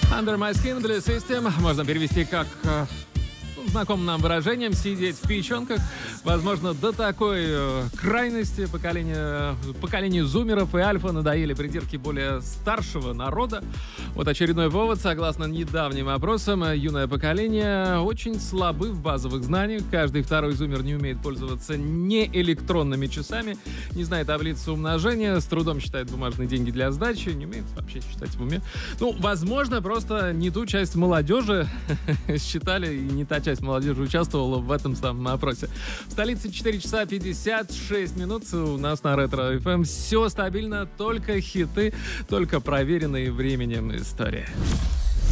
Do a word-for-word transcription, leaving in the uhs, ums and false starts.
Under My Skin, Blue System можно перевести как э, знакомым нам выражением «сидеть в печенках». Возможно, до такой э, крайности поколение, поколению зумеров и альфа надоели придирки более старшего народа. Вот очередной повод. Согласно недавним опросам, юное поколение очень слабы в базовых знаниях. Каждый второй зумер не умеет пользоваться не электронными часами, не знает таблицу умножения, с трудом считает бумажные деньги для сдачи, не умеет вообще считать в уме. Ну, возможно, просто не ту часть молодежи считали, и не та часть молодежи участвовала в этом самом опросе. В столице четыре часа пятьдесят шесть минут. У нас на Ретро эф эм все стабильно, только хиты, только проверенные временем истории.